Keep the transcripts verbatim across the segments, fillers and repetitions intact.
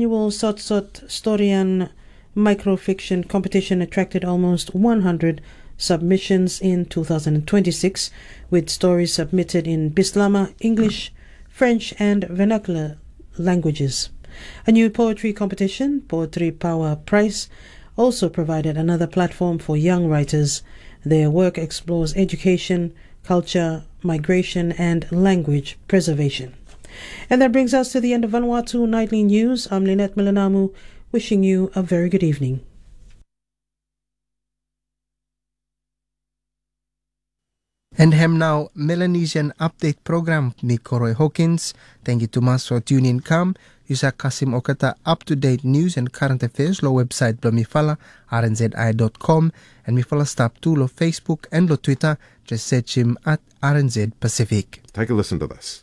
annual Sot Sot Storian microfiction competition attracted almost one hundred submissions in two thousand twenty-six, with stories submitted in Bislama, English, French and vernacular languages. A new poetry competition, Poetry Power Prize, also provided another platform for young writers. Their work explores education, culture, migration and language preservation. And that brings us to the end of Vanuatu Nightly News. I'm Lynette Milanamu, wishing you a very good evening. And hem now Melanesian Update Program ni Koroi Hawkins. Thank you to mas for tuning in. Come, Yusa Kasim Okata up-to-date news and current affairs lo website blo mifala r n z i dot com and mifala stop to lo Facebook and lo Twitter. Just search him at R N Z Pacific. Take a listen to this.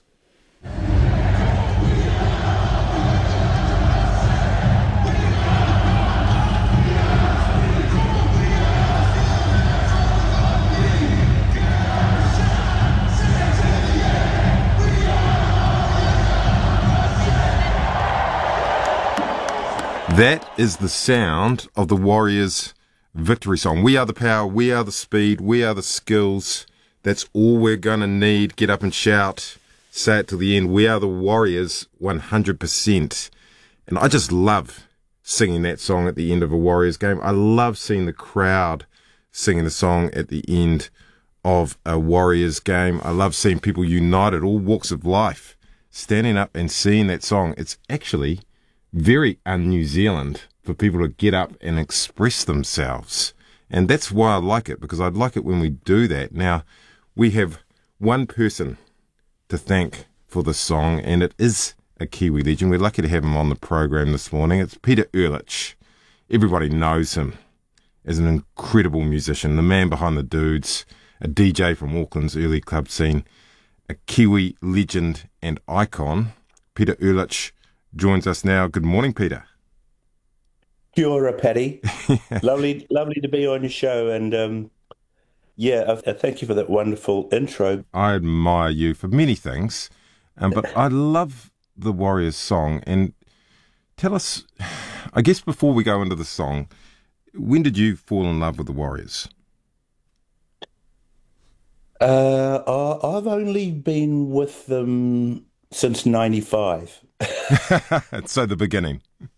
That is the sound of the Warriors' victory song. We are the power, we are the speed, we are the skills. That's all we're going to need. Get up and shout. Say it to the end. We are the Warriors one hundred percent. And I just love singing that song at the end of a Warriors game. I love seeing the crowd singing the song at the end of a Warriors game. I love seeing people united, all walks of life, standing up and singing that song. It's actually very un-New Zealand for people to get up and express themselves. And that's why I like it, because I like it when we do that. Now, we have one person to thank for this song, and it is a Kiwi legend. We're lucky to have him on the program this morning. It's Peter Ehrlich. Everybody knows him as an incredible musician, the man behind the dudes, a D J from Auckland's early club scene, a Kiwi legend and icon. Peter Ehrlich joins us now. Good morning, Peter. Kia ora, Paddy. lovely, lovely to be on your show, and um, yeah, uh, thank you for that wonderful intro. I admire you for many things, um, but I love the Warriors song. And tell us, I guess before we go into the song, when did you fall in love with the Warriors? Uh, I- I've only been with them since ninety-five. So the beginning.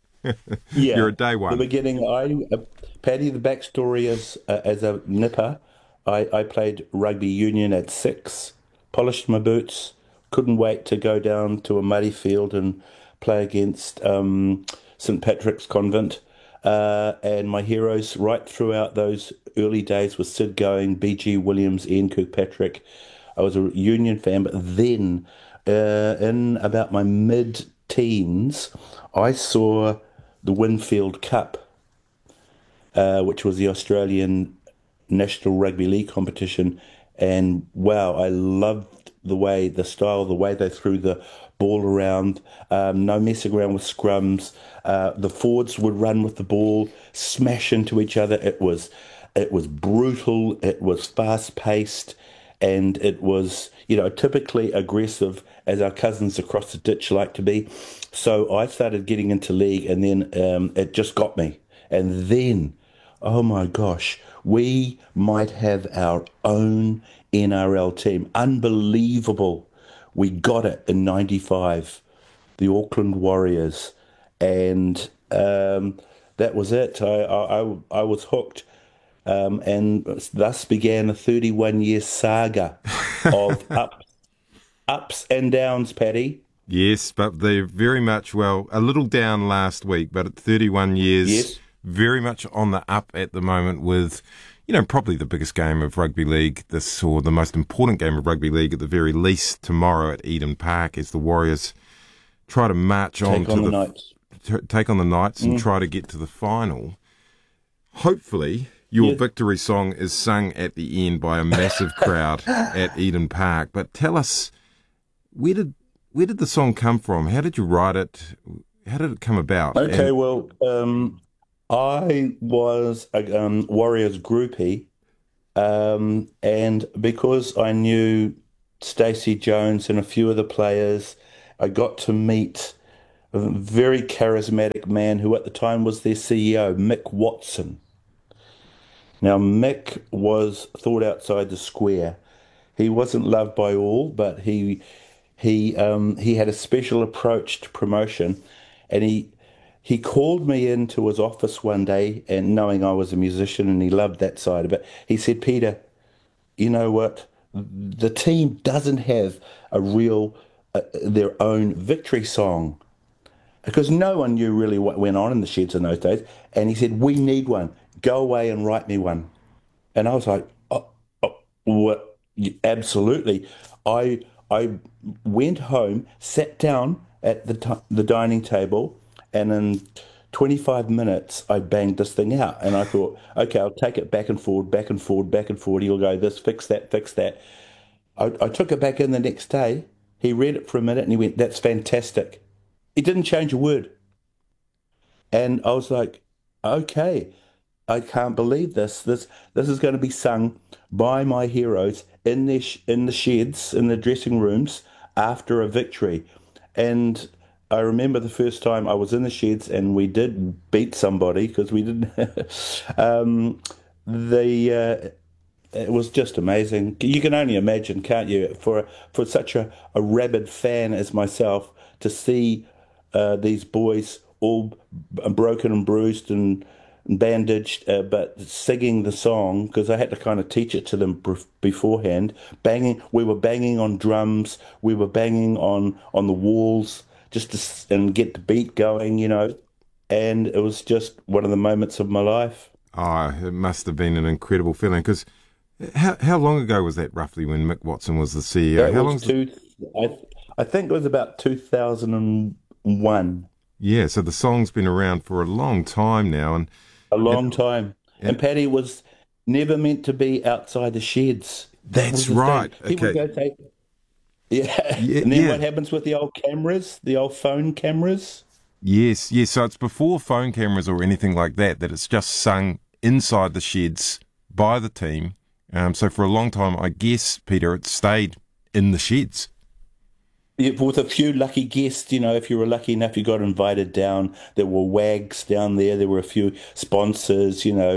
Yeah, you're a day one. The beginning. I, uh, Paddy. The backstory is uh, as a nipper, I, I played rugby union at six. Polished my boots. Couldn't wait to go down to a muddy field and play against um, Saint Patrick's Convent. Uh, and my heroes right throughout those early days were Sid Going, B G Williams, Ian Kirkpatrick. I was a Union fan, but then uh, in about my mid-teens, I saw the Winfield Cup, uh, which was the Australian National Rugby League competition. And wow, I loved the way, the style, the way they threw the ball around, um, no messing around with scrums. Uh, the forwards would run with the ball, smash into each other. It was, it was brutal. It was fast-paced, and it was, you know, typically aggressive, as our cousins across the ditch like to be. So I started getting into league, and then um, it just got me. And then, oh my gosh, we might have our own N R L team. Unbelievable. We got it in ninety-five, the Auckland Warriors. And um, that was it. I, I, I was hooked. Um, and thus began a thirty-one-year saga of ups, ups and downs, Paddy. Yes, but they're very much, well, a little down last week, but at thirty-one years, Yes. very much on the up at the moment with, you know, probably the biggest game of rugby league, this or the most important game of rugby league at the very least tomorrow at Eden Park as the Warriors try to march on Take to on the, the Knights. t- take on the Knights and Mm. try to get to the final. Hopefully, your Yeah. victory song is sung at the end by a massive crowd at Eden Park. But tell us, where did where did the song come from? How did you write it? How did it come about? Okay, And- well, um, I was a um, Warriors groupie, um, and because I knew Stacey Jones and a few of the players, I got to meet a very charismatic man who at the time was their C E O, Mick Watson. Now, Mick was thought outside the square. He wasn't loved by all, but he he um, he had a special approach to promotion, and he he called me into his office one day, and knowing I was a musician, and he loved that side of it, he said, "Peter, you know what? The team doesn't have a real uh, their own victory song." Because no one knew really what went on in the Sheds in those days. And he said, "We need one. Go away and write me one." And I was like, oh, oh, what? Absolutely. I I went home, sat down at the t- the dining table, and in twenty-five minutes, I banged this thing out. And I thought, okay, I'll take it back and forward, back and forward, back and forward. He'll go this, fix that, fix that. I, I took it back in the next day. He read it for a minute, and he went, "That's fantastic." He didn't change a word. And I was like, okay, I can't believe this. This this is going to be sung by my heroes in their sh- in the sheds, in the dressing rooms after a victory. And I remember the first time I was in the sheds and we did beat somebody because we didn't. um, the uh, it was just amazing. You can only imagine, can't you, for for such a, a rabid fan as myself to see uh, these boys all b- broken and bruised and bandaged, uh, but singing the song, because I had to kind of teach it to them b- beforehand. Banging, we were banging on drums, we were banging on on the walls just to s- and get the beat going, you know. And it was just one of the moments of my life. Oh, it must have been an incredible feeling. Because how how long ago was that roughly when Mick Watson was the C E O? It How was long? two, I, I think it was about two thousand one. Yeah, so the song's been around for a long time now, and A long and, time. and And Paddy was never meant to be outside the sheds. That that's was the right. thing. He would Okay. go take, yeah. Yeah, And then yeah. what happens with the old cameras, the old phone cameras? Yes, yes. So it's before phone cameras or anything like that, that it's just sung inside the sheds by the team. Um, so for a long time, I guess, Peter, it stayed in the sheds. Yeah, with a few lucky guests, you know, if you were lucky enough, you got invited down. There were wags down there. There were a few sponsors, you know.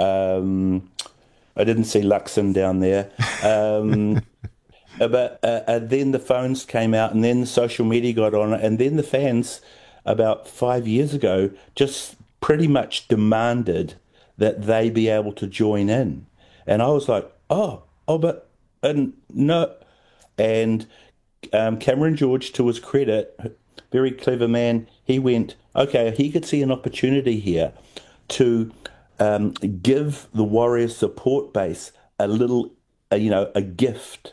Um, I didn't see Luxon down there. Um, but uh, and then the phones came out, and then the social media got on it, and then the fans, about five years ago, just pretty much demanded that they be able to join in. And I was like, oh, oh, but and no, and um, Cameron George, to his credit, very clever man, he went, okay, he could see an opportunity here to um, give the Warriors support base a little, uh, you know, a gift.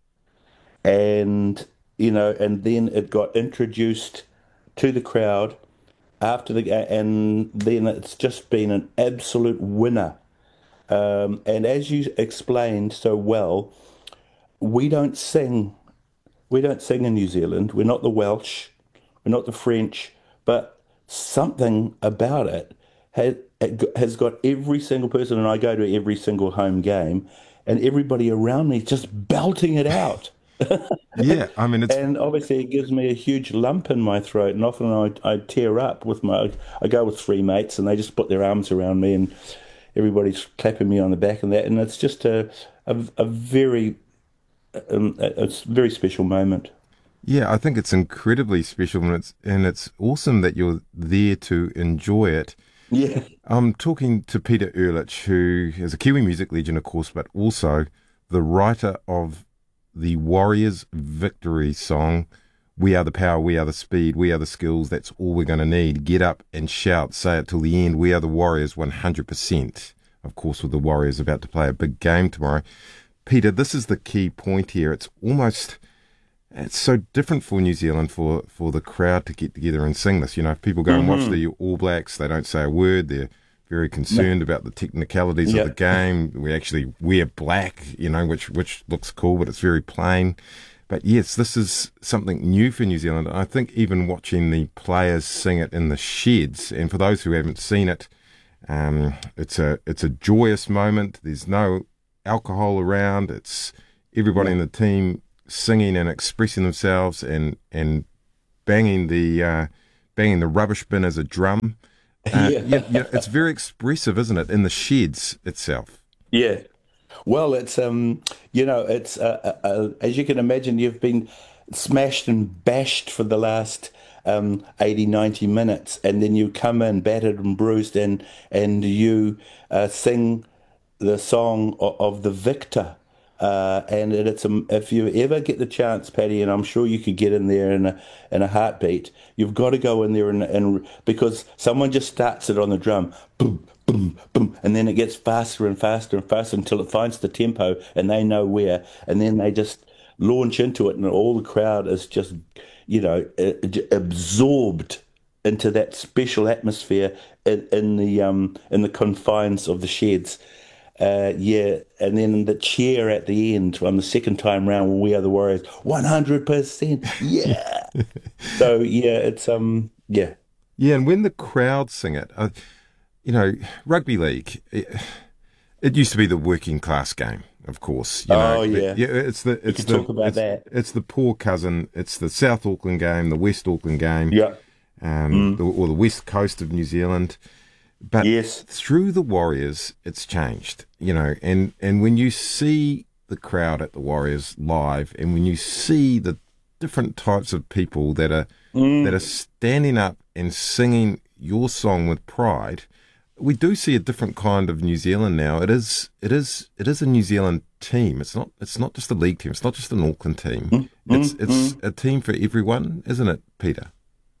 And, you know, and then it got introduced to the crowd after the, and then it's just been an absolute winner. Um, and as you explained so well, we don't sing We don't sing in New Zealand. We're not the Welsh. We're not the French. But something about it has, has got every single person, and I go to every single home game, and everybody around me just belting it out. Yeah, I mean, it's And obviously it gives me a huge lump in my throat, and often I, I tear up with my, I go with three mates, and they just put their arms around me, and everybody's clapping me on the back and that, and it's just a, a, a very... Um, it's a very special moment. yeah, I think it's incredibly special, and it's and it's awesome that you're there to enjoy it. Yeah. I'm talking to Peter Ehrlich, who is a Kiwi music legend, of course, but also the writer of the Warriors victory song, "We are the power, we are the speed, we are the skills, that's all we're going to need. Get up and shout, say it till the end. We are the Warriors one hundred percent. Of course, with the Warriors about to play a big game tomorrow. Peter, this is the key point here. It's almost, it's so different for New Zealand for, for the crowd to get together and sing this. You know, if people go and watch the All Blacks, they don't say a word. They're very concerned about the technicalities Yeah. of the game. We actually wear black, you know, which, which looks cool, but it's very plain. But yes, this is something new for New Zealand. I think even watching the players sing it in the sheds, and for those who haven't seen it, um, it's a it's a joyous moment. There's no alcohol around. It's everybody in the team singing and expressing themselves and and banging the uh, banging the rubbish bin as a drum. Uh, Yeah. yeah, yeah, it's very expressive, isn't it, in the sheds itself? Yeah. Well, it's um, you know, it's uh, uh, uh, as you can imagine, you've been smashed and bashed for the last um eighty, ninety minutes, and then you come in battered and bruised, and and you uh, sing the song of, of the victor. Uh, and it, it's a, if you ever get the chance, Paddy, and I'm sure you could get in there in a in a heartbeat, you've got to go in there and, and because someone just starts it on the drum, boom, boom, boom, and then it gets faster and faster and faster until it finds the tempo and they know where, and then they just launch into it, and all the crowd is just, you know, absorbed into that special atmosphere in, in the um in the confines of the sheds. Uh, yeah, and then the cheer at the end on the second time round when We Are the Warriors, one hundred percent, yeah. So yeah, it's um, yeah, Yeah, and when the crowd sing it, uh, you know, rugby league, it, it used to be the working class game, of course. You know, oh yeah, yeah, it's the it's could the talk about it's, that. it's the poor cousin. It's the South Auckland game, the West Auckland game, Yeah, um, the, or the West Coast of New Zealand. But yes, through the Warriors, it's changed, you know, and, and when you see the crowd at the Warriors live, and when you see the different types of people that are Mm. that are standing up and singing your song with pride, we do see a different kind of New Zealand now. It is it is it is a New Zealand team. It's not it's not just a league team. It's not just an Auckland team. Mm. It's Mm. it's Mm. a team for everyone, isn't it, Peter?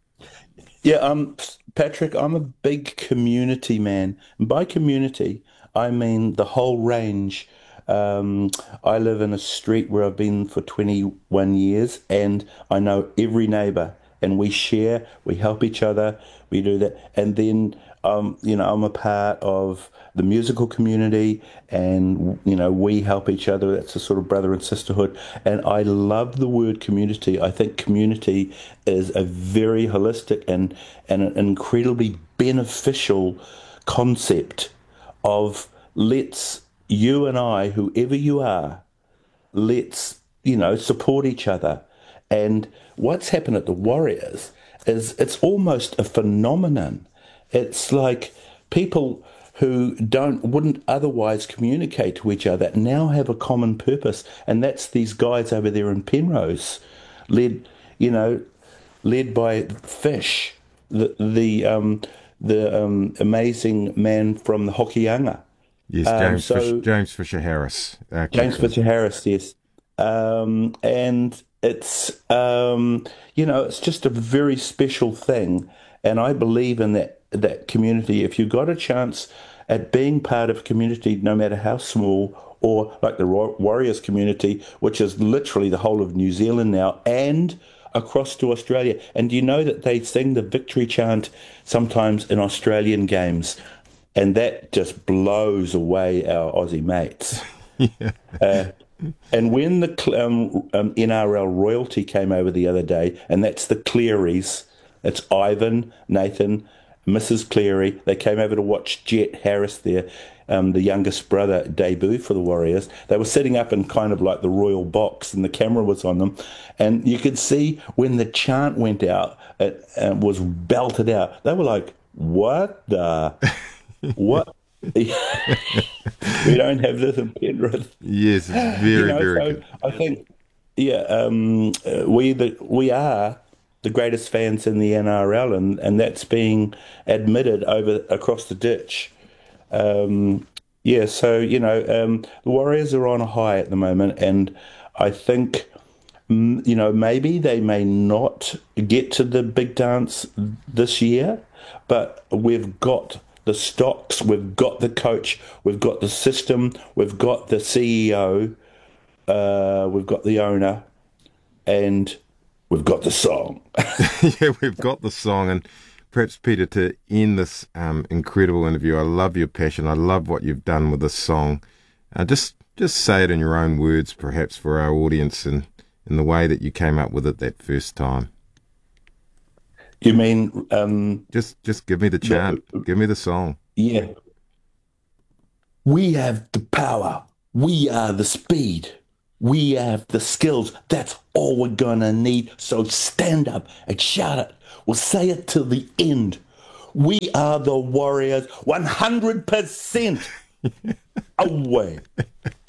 Yeah, um, Patrick, I'm a big community man. And by community, I mean the whole range. Um, I live in a street where I've been for twenty-one years, and I know every neighbor, and we share, we help each other, we do that. And then, um, you know, I'm a part of the musical community, and, you know, we help each other. That's a sort of brother and sisterhood. And I love the word community. I think community is a very holistic and, and an incredibly beneficial concept of let's, you and I, whoever you are, let's, you know, support each other. And what's happened at the Warriors is it's almost a phenomenon. It's like people who don't wouldn't otherwise communicate to each other now have a common purpose, and that's these guys over there in Penrose, led, you know, led by Fish, the the um, the um, amazing man from the Hokianga. Yes, Um, James so Fish, James Fisher Harris. Uh, James captain. Fisher Harris, yes. Um, and it's, um, you know, it's just a very special thing. And I believe in that, that community. If you got a chance at being part of a community, no matter how small, or like the Wa- Warriors community, which is literally the whole of New Zealand now, and across to Australia. And do you know that they sing the victory chant sometimes in Australian games? And that just blows away our Aussie mates. Yeah. Uh, and when the cl- um, um, N R L royalty came over the other day, and that's the Clearys, it's Ivan, Nathan, Missus Cleary. They came over to watch Jet Harris, their um, the youngest brother, debut for the Warriors. They were sitting up in kind of like the royal box, and the camera was on them. And you could see when the chant went out, it uh, was belted out. They were like, what the... What? We don't have this in Penrith. Yes, it's very, You know, very so good. I think, yeah, um, uh, we the we are the greatest fans in the N R L, and, and that's being admitted over across the ditch. Um, yeah, so you know, um, the Warriors are on a high at the moment, and I think, mm, you know, maybe they may not get to the big dance this year, but we've got the stocks, we've got the coach, we've got the system, we've got the C E O, uh, we've got the owner, and we've got the song. Yeah, we've got the song. And perhaps, Peter, to end this um, incredible interview, I love your passion. I love what you've done with this song. Uh, just just say it in your own words, perhaps, for our audience, and in the way that you came up with it that first time. You mean, um, Just just give me the chant. Give me the song. yeah. We have the power. We are the speed. We have the skills. That's all we're going to need. So stand up and shout it. We'll say it till the end. We are the Warriors, one hundred percent away.